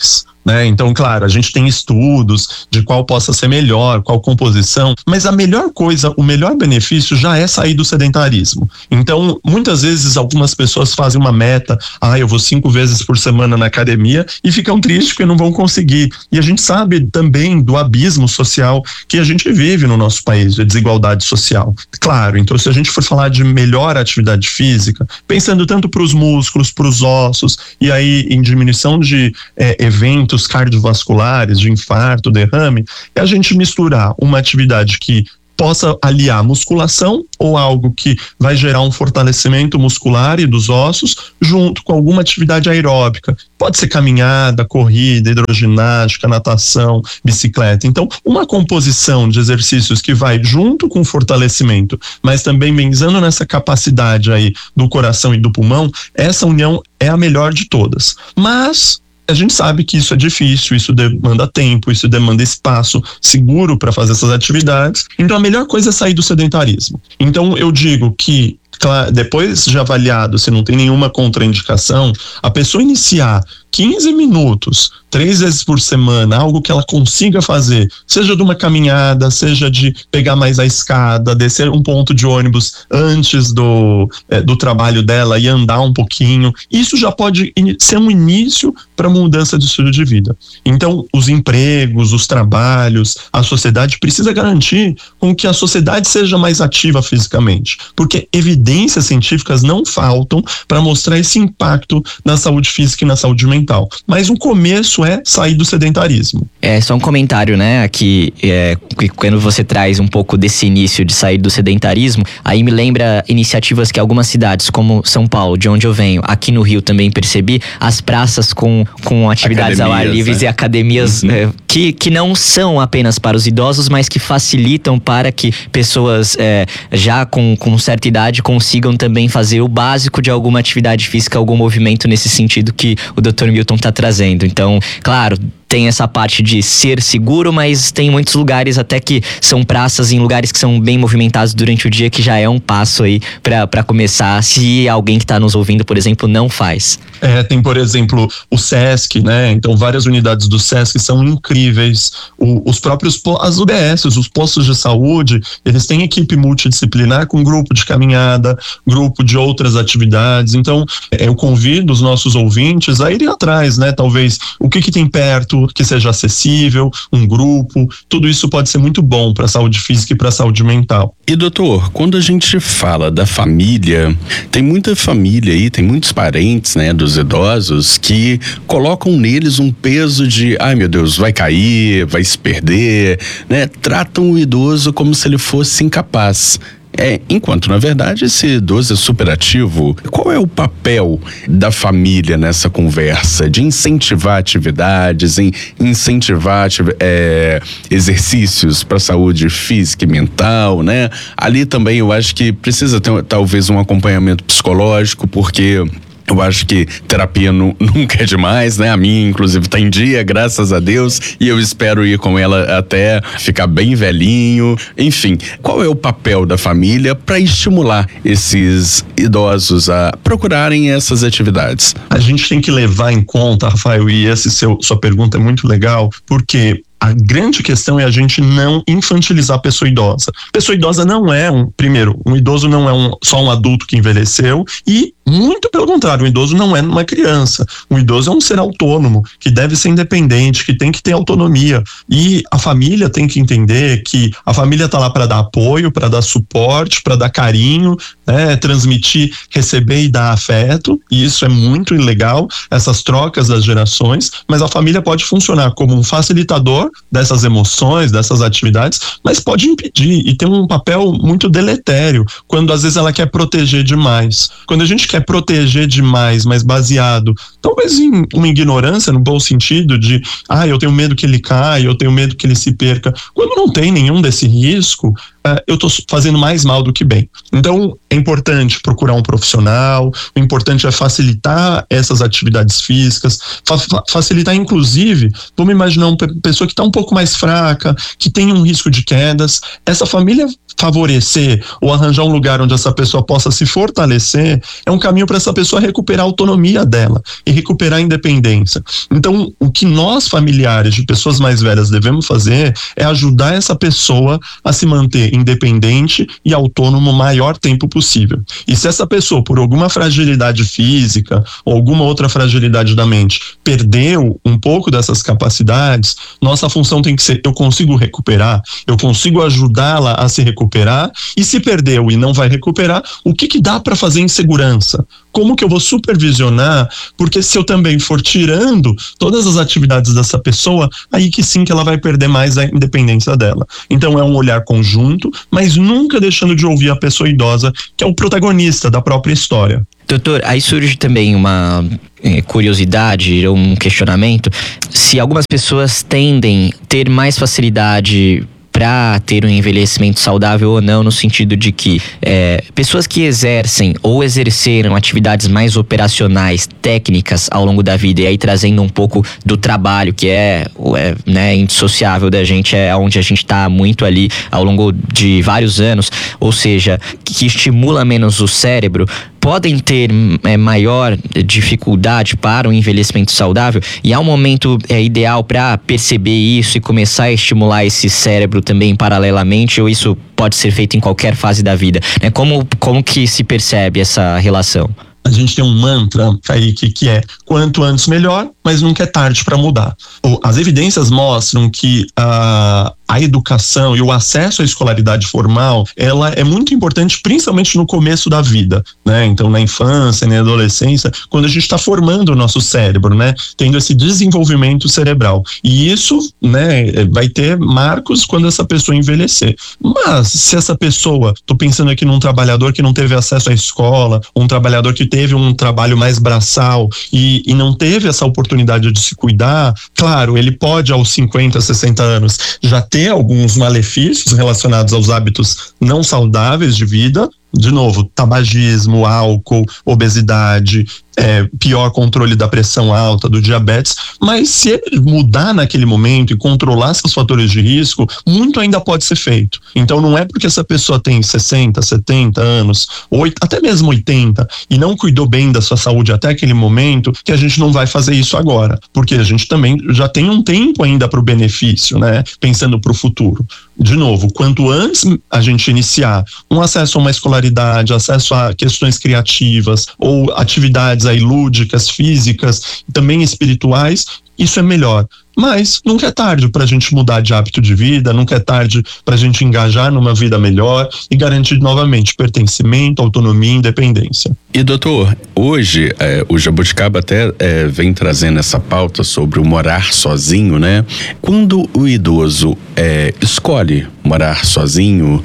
né? Então, claro, a gente tem estudos de qual possa ser melhor, qual composição, mas a melhor coisa, o melhor benefício já é sair do sedentarismo. Então, muitas vezes algumas pessoas fazem uma meta, eu vou 5 vezes por semana na academia, e ficam tristes porque não vão conseguir. E a gente sabe também do abismo social que a gente vive no nosso país, de desigualdade social. Claro, então se a gente for falar de melhor atividade física, pensando tanto para os músculos, para os ossos, e aí em diminuição de eventos cardiovasculares, de infarto, derrame, é a gente misturar uma atividade que possa aliar musculação ou algo que vai gerar um fortalecimento muscular e dos ossos, junto com alguma atividade aeróbica. Pode ser caminhada, corrida, hidroginástica, natação, bicicleta. Então, uma composição de exercícios que vai junto com o fortalecimento, mas também pensando nessa capacidade aí do coração e do pulmão, essa união é a melhor de todas. Mas a gente sabe que isso é difícil, isso demanda tempo, isso demanda espaço seguro para fazer essas atividades. Então a melhor coisa é sair do sedentarismo. Então eu digo que, depois de avaliado se não tem nenhuma contraindicação, a pessoa iniciar 15 minutos, 3 vezes por semana, algo que ela consiga fazer, seja de uma caminhada, seja de pegar mais a escada, descer um ponto de ônibus antes do trabalho dela e andar um pouquinho, isso já pode ser um início para mudança de estilo de vida. Então, os empregos, os trabalhos, a sociedade precisa garantir com que a sociedade seja mais ativa fisicamente, porque evidências científicas não faltam para mostrar esse impacto na saúde física e na saúde mental. Mas um começo é sair do sedentarismo. É só um comentário, né, aqui, que quando você traz um pouco desse início de sair do sedentarismo, aí me lembra iniciativas que algumas cidades, como São Paulo, de onde eu venho, aqui no Rio também percebi, as praças com atividades ao ar livre, né? E academias que não são apenas para os idosos, mas que facilitam para que pessoas já com certa idade consigam também fazer o básico de alguma atividade física, algum movimento nesse sentido que o Dr. Milton está trazendo. Então, claro, tem essa parte de ser seguro, mas tem muitos lugares até que são praças em lugares que são bem movimentados durante o dia, que já é um passo aí para começar, se alguém que está nos ouvindo, por exemplo, não faz. Tem, por exemplo, o SESC, né? Então, várias unidades do SESC são incríveis. Os próprios, as UBSs, os postos de saúde, eles têm equipe multidisciplinar com grupo de caminhada, grupo de outras atividades. Então, eu convido os nossos ouvintes a irem atrás, né? Talvez o que tem perto, que seja acessível, um grupo, tudo isso pode ser muito bom para a saúde física e para a saúde mental. E doutor, quando a gente fala da família, tem muita família aí, tem muitos parentes, né, dos idosos que colocam neles um peso de, ai meu Deus, vai cair, vai se perder, né? Tratam o idoso como se ele fosse incapaz. Enquanto, na verdade, esse idoso é superativo. Qual é o papel da família nessa conversa? De incentivar atividades, incentivar exercícios para a saúde física e mental, né? Ali também eu acho que precisa ter talvez um acompanhamento psicológico, porque eu acho que terapia nunca é demais, né? A minha, inclusive, tá em dia, graças a Deus, e eu espero ir com ela até ficar bem velhinho. Enfim, qual é o papel da família para estimular esses idosos a procurarem essas atividades? A gente tem que levar em conta, Rafael, e sua pergunta é muito legal, porque a grande questão é a gente não infantilizar a pessoa idosa. A pessoa idosa não é um idoso não é só um adulto que envelheceu, e muito pelo contrário, um idoso não é uma criança. Um idoso é um ser autônomo, que deve ser independente, que tem que ter autonomia. E a família tem que entender que a família tá lá para dar apoio, para dar suporte, para dar carinho, né? Transmitir, receber e dar afeto. E isso é muito legal, essas trocas das gerações. Mas a família pode funcionar como um facilitador dessas emoções, dessas atividades, mas pode impedir e tem um papel muito deletério quando às vezes ela quer proteger demais. Quando a gente quer proteger demais, mas baseado talvez em uma ignorância, no bom sentido de, eu tenho medo que ele caia, eu tenho medo que ele se perca. Quando não tem nenhum desse risco, eu estou fazendo mais mal do que bem. Então, é importante procurar um profissional, o importante é facilitar essas atividades físicas, facilitar inclusive, vamos imaginar uma pessoa que está um pouco mais fraca, que tem um risco de quedas, essa família favorecer ou arranjar um lugar onde essa pessoa possa se fortalecer, é um caminho para essa pessoa recuperar a autonomia dela e recuperar a independência. Então, o que nós, familiares de pessoas mais velhas, devemos fazer é ajudar essa pessoa a se manter independente e autônomo o maior tempo possível. E se essa pessoa, por alguma fragilidade física ou alguma outra fragilidade da mente, perdeu um pouco dessas capacidades, nossa função tem que ser: eu consigo recuperar, eu consigo ajudá-la a se recuperar, e se perdeu e não vai recuperar, o que dá para fazer em segurança? Como que eu vou supervisionar? Porque se eu também for tirando todas as atividades dessa pessoa, aí que sim que ela vai perder mais a independência dela. Então é um olhar conjunto, mas nunca deixando de ouvir a pessoa idosa, que é o protagonista da própria história. Doutor, aí surge também uma curiosidade ou um questionamento: se algumas pessoas tendem a ter mais facilidade para ter um envelhecimento saudável ou não, no sentido de que pessoas que exercem ou exerceram atividades mais operacionais, técnicas ao longo da vida, e aí trazendo um pouco do trabalho, que né, indissociável da gente, é onde a gente está muito ali ao longo de vários anos, ou seja, que estimula menos o cérebro, podem ter maior dificuldade para o envelhecimento saudável, e há um momento ideal para perceber isso e começar a estimular esse cérebro também paralelamente, ou isso pode ser feito em qualquer fase da vida? Como que se percebe essa relação? A gente tem um mantra, Kaique, que é: quanto antes melhor, mas nunca é tarde para mudar. As evidências mostram que a educação e o acesso à escolaridade formal, ela é muito importante, principalmente no começo da vida, né? Então, na infância, na adolescência, quando a gente está formando o nosso cérebro, né? Tendo esse desenvolvimento cerebral. E isso, né, vai ter marcos quando essa pessoa envelhecer. Mas, se essa pessoa, tô pensando aqui num trabalhador que não teve acesso à escola, um trabalhador que teve um trabalho mais braçal e não teve essa oportunidade de se cuidar, claro, ele pode aos 50, 60 anos já ter alguns malefícios relacionados aos hábitos não saudáveis de vida. De novo, tabagismo, álcool, obesidade, pior controle da pressão alta, do diabetes, mas se ele mudar naquele momento e controlar seus fatores de risco, muito ainda pode ser feito. Então não é porque essa pessoa tem 60, 70 anos, até mesmo 80, e não cuidou bem da sua saúde até aquele momento, que a gente não vai fazer isso agora, porque a gente também já tem um tempo ainda para o benefício, né? Pensando para o futuro. De novo, quanto antes a gente iniciar um acesso a uma escolaridade, acesso a questões criativas ou atividades aí lúdicas, físicas, também espirituais, isso é melhor. Mas nunca é tarde para a gente mudar de hábito de vida, nunca é tarde para a gente engajar numa vida melhor e garantir novamente pertencimento, autonomia e independência. E doutor, hoje o Jabuticaba até vem trazendo essa pauta sobre o morar sozinho, né? Quando o idoso escolhe morar sozinho,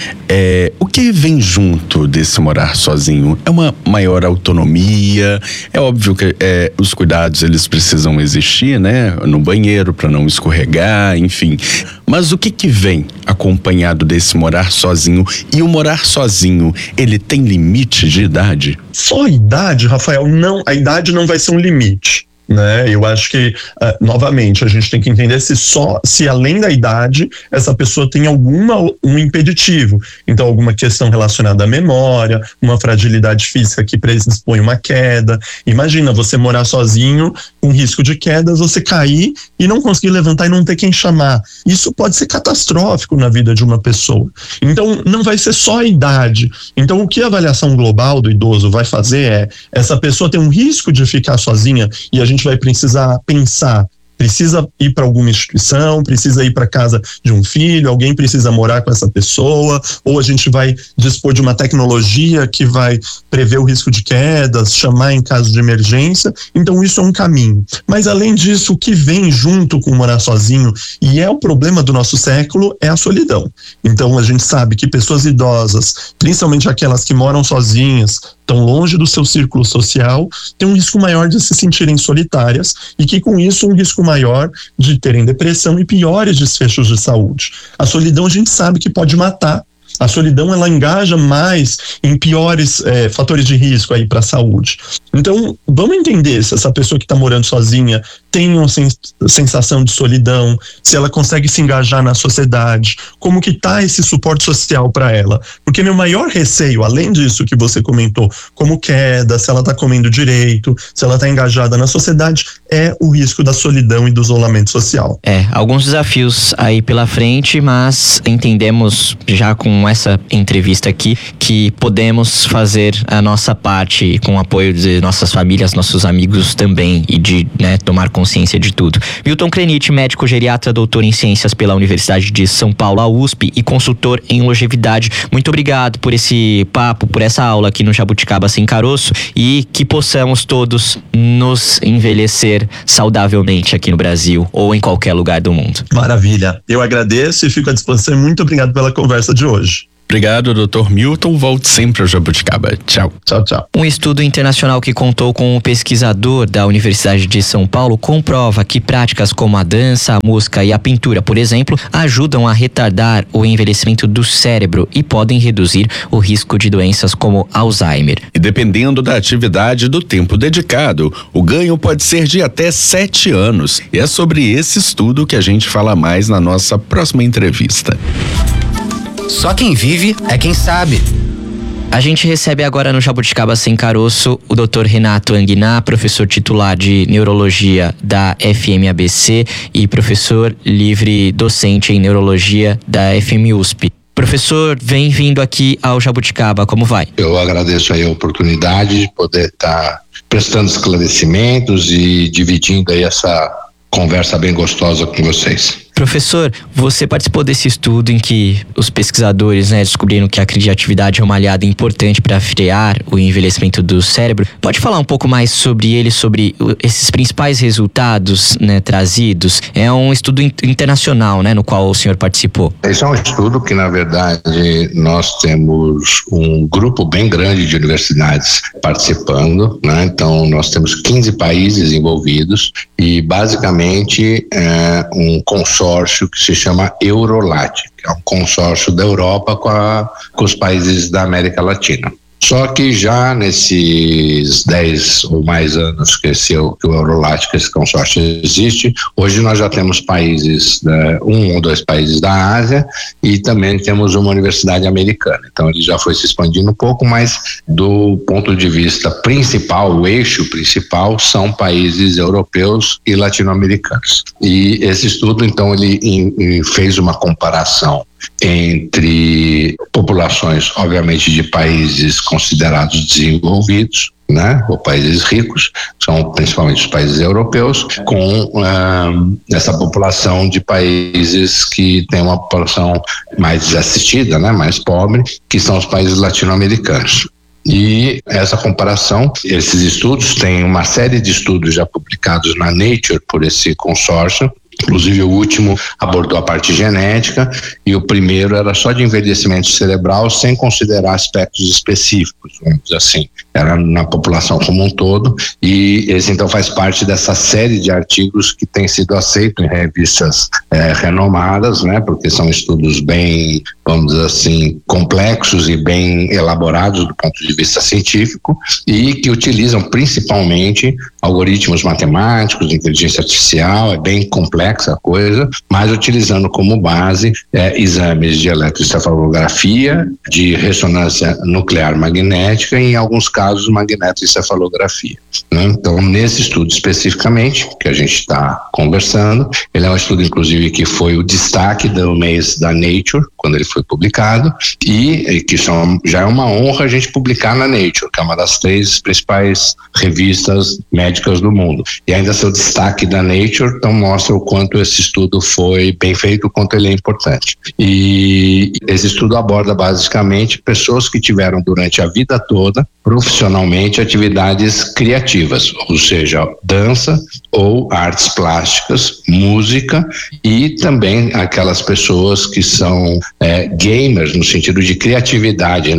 o que vem junto desse morar sozinho? É uma maior autonomia, é óbvio que os cuidados eles precisam existir, né? No banheiro, para não escorregar, enfim. Mas o que vem acompanhado desse morar sozinho? E o morar sozinho, ele tem limite de idade? Só a idade, Rafael, não, a idade não vai ser um limite, né? Eu acho que, novamente, a gente tem que entender se além da idade, essa pessoa tem um impeditivo. Então, alguma questão relacionada à memória, uma fragilidade física que predispõe uma queda. Imagina você morar sozinho, com risco de quedas, você cair e não conseguir levantar e não ter quem chamar. Isso pode ser catastrófico na vida de uma pessoa. Então, não vai ser só a idade. Então, o que a avaliação global do idoso vai fazer é: essa pessoa tem um risco de ficar sozinha, e a gente vai precisar pensar, precisa ir para alguma instituição, precisa ir para casa de um filho, alguém precisa morar com essa pessoa, ou a gente vai dispor de uma tecnologia que vai prever o risco de quedas, chamar em caso de emergência. Então isso é um caminho. Mas além disso, o que vem junto com morar sozinho, e é o problema do nosso século, é a solidão. Então a gente sabe que pessoas idosas, principalmente aquelas que moram sozinhas, tão longe do seu círculo social, têm um risco maior de se sentirem solitárias, e que com isso um risco maior de terem depressão e piores desfechos de saúde. A solidão a gente sabe que pode matar. A solidão, ela engaja mais em piores fatores de risco aí para a saúde. Então, vamos entender se essa pessoa que está morando sozinha tem uma sensação de solidão, se ela consegue se engajar na sociedade, como que tá esse suporte social para ela. Porque meu maior receio, além disso que você comentou, como queda, se ela tá comendo direito, se ela tá engajada na sociedade, é o risco da solidão e do isolamento social. Alguns desafios aí pela frente, mas entendemos já com essa entrevista aqui que podemos fazer a nossa parte com o apoio de nossas famílias, nossos amigos também, e de tomar consciência de tudo. Milton Krenit, médico geriatra, doutor em ciências pela Universidade de São Paulo, a USP, e consultor em longevidade. Muito obrigado por esse papo, por essa aula aqui no Jabuticaba Sem Caroço, e que possamos todos nos envelhecer saudavelmente aqui no Brasil ou em qualquer lugar do mundo. Maravilha. Eu agradeço e fico à disposição. Muito obrigado pela conversa de hoje. Obrigado, Dr. Milton. Volte sempre ao Jabuticaba. Tchau. Tchau, tchau. Um estudo internacional que contou com um pesquisador da Universidade de São Paulo comprova que práticas como a dança, a música e a pintura, por exemplo, ajudam a retardar o envelhecimento do cérebro e podem reduzir o risco de doenças como Alzheimer. E dependendo da atividade e do tempo dedicado, o ganho pode ser de até 7 anos. E é sobre esse estudo que a gente fala mais na nossa próxima entrevista. Só quem vive é quem sabe. A gente recebe agora no Jabuticaba Sem Caroço o Dr. Renato Anguiná, professor titular de Neurologia da FMABC e professor livre docente em Neurologia da FMUSP. Professor, bem-vindo aqui ao Jabuticaba, como vai? Eu agradeço aí a oportunidade de poder estar prestando esclarecimentos e dividindo aí essa conversa bem gostosa com vocês. Professor, você participou desse estudo em que os pesquisadores descobriram que a criatividade é uma aliada importante para frear o envelhecimento do cérebro. Pode falar um pouco mais sobre ele, sobre esses principais resultados trazidos? É um estudo internacional, no qual o senhor participou. Esse é um estudo que, na verdade, nós temos um grupo bem grande de universidades participando, Então, nós temos 15 países envolvidos e, basicamente, é um consórcio que se chama Eurolat, que é um consórcio da Europa com os países da América Latina. Só que já nesses 10 ou mais anos que o Eurolat, que esse consórcio existe, hoje nós já temos países, 1 ou 2 países da Ásia e também temos uma universidade americana. Então ele já foi se expandindo um pouco, mas do ponto de vista principal, o eixo principal são países europeus e latino-americanos. E esse estudo, então, ele fez uma comparação entre populações, obviamente, de países considerados desenvolvidos, ou países ricos, são principalmente os países europeus, com essa população de países que tem uma população mais desassistida, mais pobre, que são os países latino-americanos. E essa comparação, esses estudos, tem uma série de estudos já publicados na Nature por esse consórcio. Inclusive o último abordou a parte genética e o primeiro era só de envelhecimento cerebral sem considerar aspectos específicos, vamos dizer assim. Era na população como um todo e esse então faz parte dessa série de artigos que tem sido aceito em revistas renomadas, porque são estudos bem, vamos dizer assim, complexos e bem elaborados do ponto de vista científico e que utilizam principalmente algoritmos matemáticos, inteligência artificial, é bem complexo a coisa, mas utilizando como base exames de eletroencefalografia, de ressonância nuclear magnética e, em alguns casos, magnetoencefalografia. Então, nesse estudo especificamente, que a gente está conversando, ele é um estudo, inclusive, que foi o destaque do mês da Nature, quando ele foi publicado, e que já é uma honra a gente publicar na Nature, que é uma das 3 principais revistas médicas do mundo. E ainda seu destaque da Nature, então mostra o quanto esse estudo foi bem feito, o quanto ele é importante. E esse estudo aborda basicamente pessoas que tiveram durante a vida toda, profissionalmente, atividades criativas, ou seja, dança ou artes plásticas, música e também aquelas pessoas que são gamers no sentido de criatividade,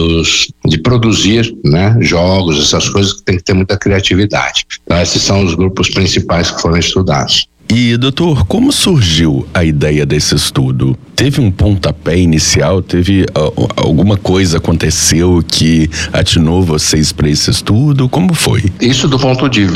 de produzir jogos, essas coisas que tem que ter muita criatividade. Então esses são os grupos principais que foram estudados. E, doutor, como surgiu a ideia desse estudo? Teve um pontapé inicial? Teve alguma coisa aconteceu que atinou vocês para esse estudo? Como foi? Isso do ponto de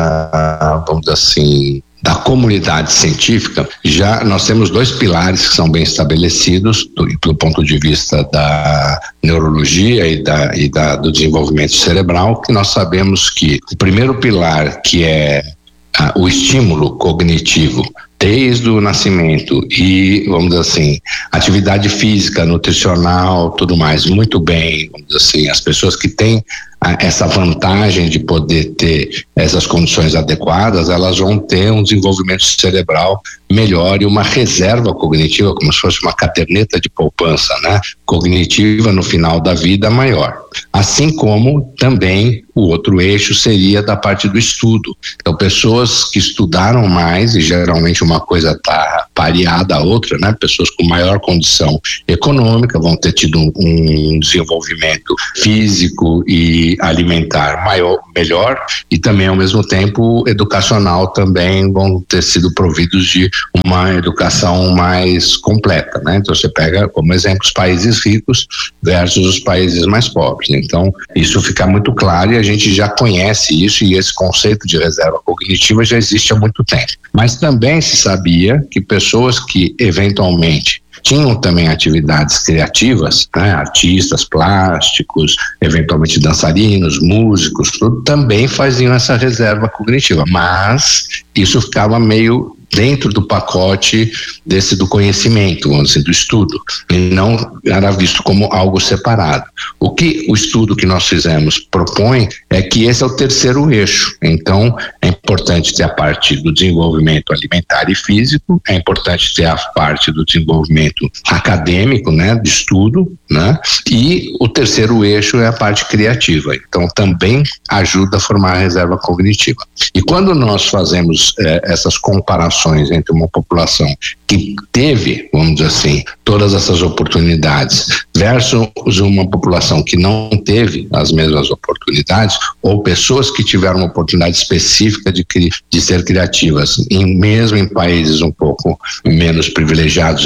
vista, vamos dizer assim, da comunidade científica, já nós temos 2 pilares que são bem estabelecidos do ponto de vista da neurologia e do desenvolvimento cerebral, que nós sabemos que o primeiro pilar, que é o estímulo cognitivo desde o nascimento e, vamos dizer assim, atividade física, nutricional, tudo mais, muito bem, vamos dizer assim, as pessoas que têm essa vantagem de poder ter essas condições adequadas, elas vão ter um desenvolvimento cerebral melhor e uma reserva cognitiva, como se fosse uma caderneta de poupança, né? Cognitiva no final da vida maior. Assim como também o outro eixo seria da parte do estudo. Então, pessoas que estudaram mais, e geralmente uma coisa está pareada à outra, né? Pessoas com maior condição econômica vão ter tido um desenvolvimento físico e alimentar melhor, e também ao mesmo tempo educacional também vão ter sido providos de uma educação mais completa, né? Então você pega como exemplo os países ricos versus os países mais pobres. Então isso fica muito claro e a gente já conhece isso, e esse conceito de reserva cognitiva já existe há muito tempo. Mas também se sabia que pessoas que eventualmente tinham também atividades criativas, né? Artistas plásticos, eventualmente dançarinos, músicos, tudo, também faziam essa reserva cognitiva, mas isso ficava meio dentro do pacote do conhecimento, vamos dizer, do estudo, e não era visto como algo separado. O que o estudo que nós fizemos propõe é que esse é o terceiro eixo. Então é importante ter a parte do desenvolvimento alimentar e físico, é importante ter a parte do desenvolvimento acadêmico, né, de estudo, né, e o terceiro eixo é a parte criativa. Então também ajuda a formar a reserva cognitiva. E quando nós fazemos essas comparações entre uma população que teve, vamos dizer assim, todas essas oportunidades versus uma população que não teve as mesmas oportunidades, ou pessoas que tiveram uma oportunidade específica de ser criativas, mesmo em países um pouco menos privilegiados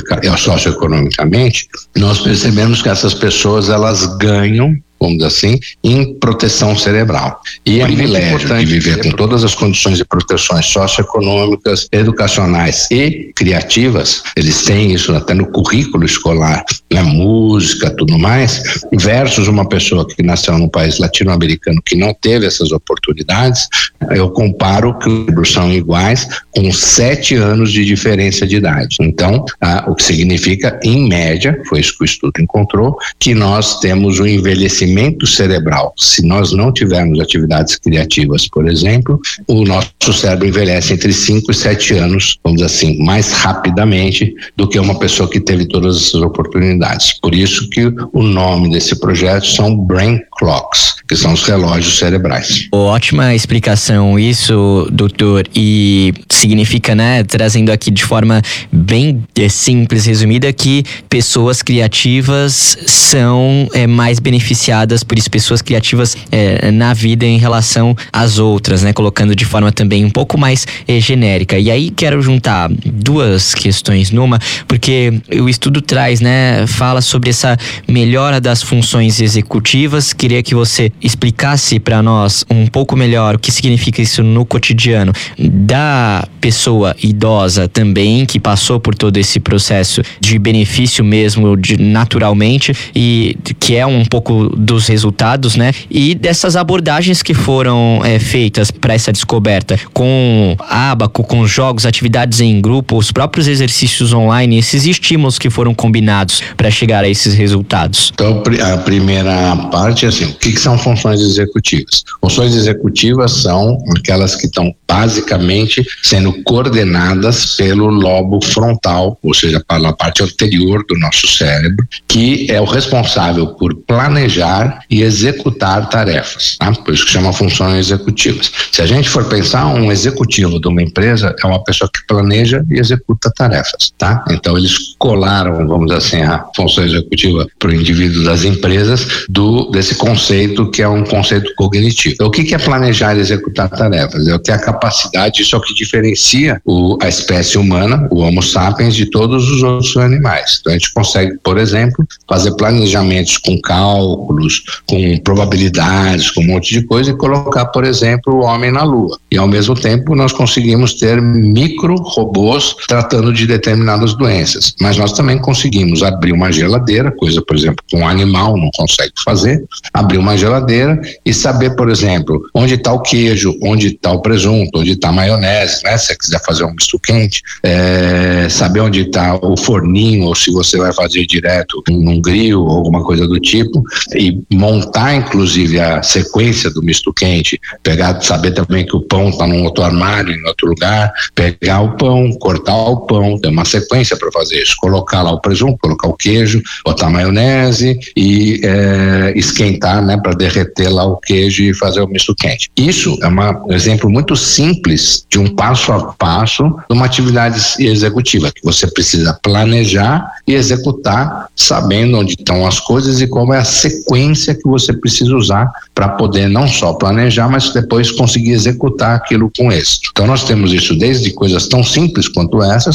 socioeconomicamente, nós percebemos que essas pessoas elas ganham, vamos dizer assim, em proteção cerebral. E é privilégio de viver com todas as condições de proteções socioeconômicas, educacionais e criativas, eles têm isso até no currículo escolar, né, música, tudo mais, versus uma pessoa que nasceu num país latino-americano que não teve essas oportunidades. Eu comparo que são iguais com 7 anos de diferença de idade. Então, o que significa, em média, foi isso que o estudo encontrou, que nós temos um envelhecimento cerebral. Se nós não tivermos atividades criativas, por exemplo, o nosso cérebro envelhece entre 5 e 7 anos, vamos dizer assim, mais rapidamente do que uma pessoa que teve todas essas oportunidades. Por isso que o nome desse projeto são Brain Clocks, que são os relógios cerebrais. Ótima explicação isso, doutor, e significa, né, trazendo aqui de forma bem simples, resumida, que pessoas criativas são mais beneficiadas, por isso pessoas criativas na vida em relação às outras, né, colocando de forma também um pouco mais genérica. E aí quero juntar 2 questões numa, porque o estudo traz, né, fala sobre essa melhora das funções executivas. Queria que você explicasse para nós um pouco melhor o que significa isso no cotidiano da pessoa idosa também, que passou por todo esse processo de benefício mesmo, naturalmente, e que é um pouco dos resultados, né? E dessas abordagens que foram feitas para essa descoberta, com ábaco, com jogos, atividades em grupo, os próprios exercícios online, esses estímulos que foram combinados para chegar a esses resultados. Então, a primeira parte é assim, o que são funções executivas? Funções executivas são aquelas que estão basicamente sendo coordenadas pelo lobo frontal, ou seja, pela parte anterior do nosso cérebro, que é o responsável por planejar e executar tarefas, tá? Por isso que chama funções executivas. Se a gente for pensar, um executivo de uma empresa é uma pessoa que planeja e executa tarefas, tá? Então eles colaram, vamos dizer assim, a função executiva para o indivíduo das empresas desse conceito que é um conceito cognitivo. Então, o que é planejar e executar tarefas? É ter a capacidade, isso é o que diferencia a espécie humana, o Homo sapiens, de todos os outros animais. Então a gente consegue, por exemplo, fazer planejamentos com cálculos, com probabilidades, com um monte de coisa e colocar, por exemplo, o homem na Lua. E ao mesmo tempo nós conseguimos ter micro-robôs tratando de determinadas doenças. Mas nós também conseguimos abrir uma geladeira, coisa, por exemplo, que um animal não consegue fazer, abrir uma geladeira e saber, por exemplo, onde está o queijo, onde está o presunto, onde está a maionese, né? Se você quiser fazer um misto quente, saber onde está o forninho, ou se você vai fazer direto num grill ou alguma coisa do tipo, e montar inclusive a sequência do misto quente, saber também que o pão está num outro armário, em outro lugar, pegar o pão, cortar o pão, tem uma sequência para fazer isso, colocar lá o presunto, colocar o queijo, botar a maionese e esquentar, né, para derreter lá o queijo e fazer o misto quente. Isso é um exemplo muito simples de um passo a passo de uma atividade executiva que você precisa planejar e executar, sabendo onde estão as coisas e qual é a sequência que você precisa usar para poder não só planejar, mas depois conseguir executar aquilo com êxito. Então nós temos isso desde coisas tão simples quanto essas,